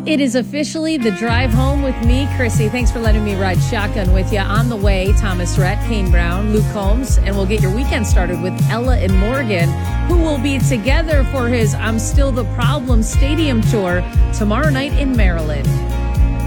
It is officially the drive home with me, Chrissy. Thanks for letting me ride shotgun with you. On the way, Thomas Rhett, Kane Brown, Luke Combs, and we'll get your weekend started with Ella and Morgan, who will be together for his I'm Still the Problem Stadium tour tomorrow night in Maryland.